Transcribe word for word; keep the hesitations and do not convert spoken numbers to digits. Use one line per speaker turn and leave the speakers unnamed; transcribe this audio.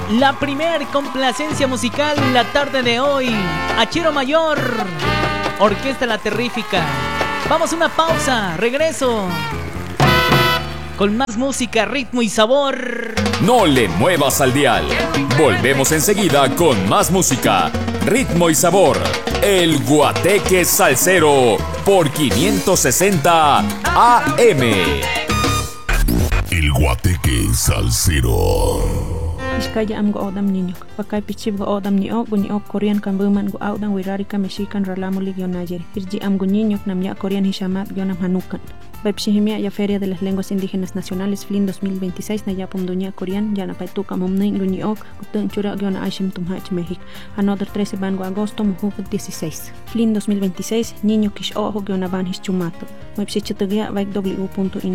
La primer complacencia musical la tarde de hoy. Achero Mayor, Orquesta La Terrífica. Vamos a una pausa, regreso con más música, ritmo y sabor.
No le muevas al dial. Volvemos enseguida con más música, ritmo y sabor. El Guateque Salsero por quinientos sesenta A M. El Guateque Salsero.
Iskaya am go odam niño. Pakai pichib go odam ni o guni o Korean kan buman go audan wirarika mexican ralamu ligio nayer. Irji am go niño nam ya Korean hishamat gionam hanukan. Bepshihimia ya Feria de las Lenguas Indígenas Nacionales Flin dos mil veintiséis na ya pomdunia Korean ya na paituka momnin guni ok utun chura giona aishim tumhach México. Another trece bango agosto mujuk dieciséis. Flin dos mil veintiséis niño kish ojo giona van his chumato. Website tugia w punto in